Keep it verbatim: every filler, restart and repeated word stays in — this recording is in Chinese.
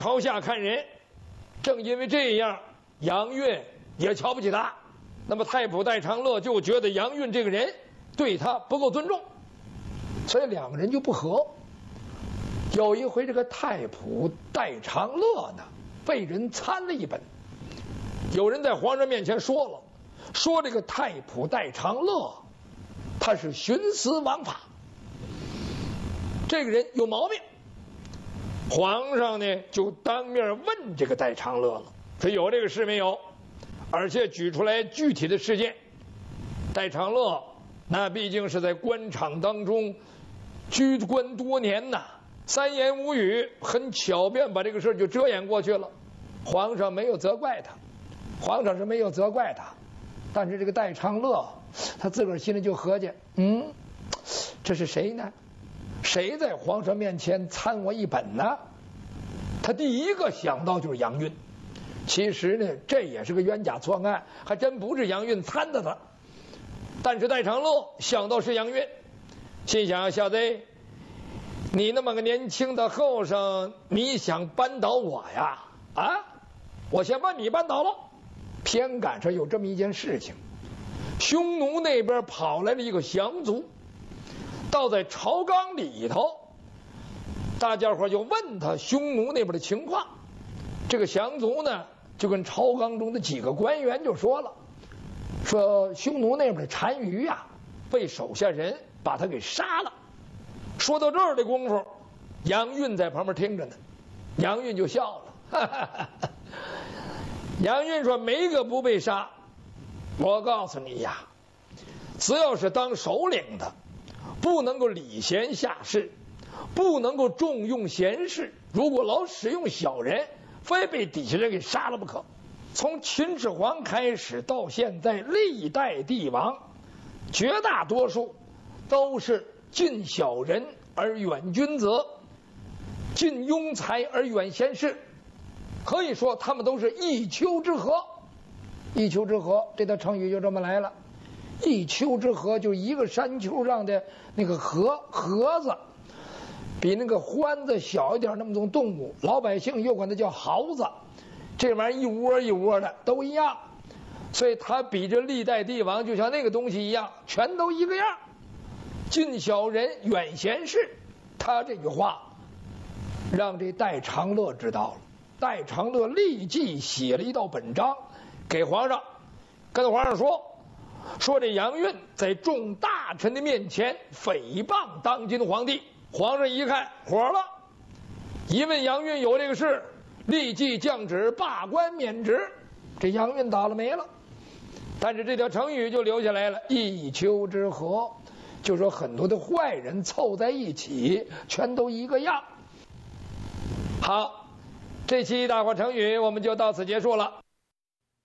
朝下看人。正因为这样，杨运也瞧不起他。那么太仆戴长乐就觉得杨运这个人对他不够尊重，所以两个人就不和。有一回，这个太仆戴长乐呢被人参了一本，有人在皇上面前说了，说这个太仆戴长乐他是徇私枉法，这个人有毛病。皇上呢就当面问这个戴长乐了，说有这个事没有，而且举出来具体的事件。戴长乐那毕竟是在官场当中居官多年呐，三言五语很巧便把这个事就遮掩过去了。皇上没有责怪他，皇上是没有责怪他，但是这个戴长乐他自个儿心里就合计，嗯，这是谁呢？谁在皇上面前参我一本呢？他第一个想到就是杨运。其实呢，这也是个冤假错案，还真不是杨运参的他。但是戴长乐想到是杨运，心想：小子，你那么个年轻的后生，你想扳倒我呀？啊，我先把你扳倒了。偏赶上有这么一件事情，匈奴那边跑来了一个降卒，到在朝纲里头，大家伙就问他匈奴那边的情况。这个降卒呢就跟朝纲中的几个官员就说了，说匈奴那边的单于呀、啊、被手下人把他给杀了。说到这儿的功夫，杨运在旁边听着呢，杨运就笑了，哈哈哈哈。杨运说：“没个不被杀。我告诉你呀，只要是当首领的，不能够礼贤下士，不能够重用贤士。如果老使用小人，非被底下人给杀了不可。从秦始皇开始到现在，历代帝王绝大多数都是近小人而远君子，近庸才而远贤士。可以说他们都是一丘之貉。一丘之貉这条成语就这么来了。一丘之貉就一个山丘上的那个貉貉子，比那个獾子小一点那么种动物，老百姓又管它叫獁子。这玩意儿一窝一窝的都一样，所以它比这历代帝王就像那个东西一样，全都一个样。近小人远贤士，他这句话让这戴长乐知道了。戴长乐立即写了一道本章给皇上，跟皇上说，说这杨运在众大臣的面前诽谤当今皇帝。皇上一看火了，一问杨运有这个事，立即降旨罢官免职。这杨运倒了霉了。但是这条成语就留下来了，一丘之貉，就说很多的坏人凑在一起全都一个样。好，这期大话成语我们就到此结束了。